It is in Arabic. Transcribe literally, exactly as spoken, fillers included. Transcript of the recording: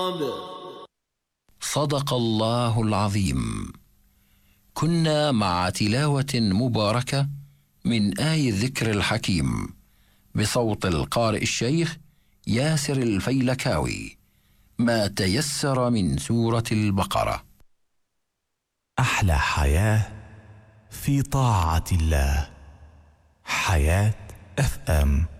صدق الله العظيم. كنا مع تلاوة مباركة من آي الذكر الحكيم بصوت القارئ الشيخ ياسر الفيلكاوي، ما تيسر من سورة البقرة. أحلى حياة في طاعة الله. حياة اف ام.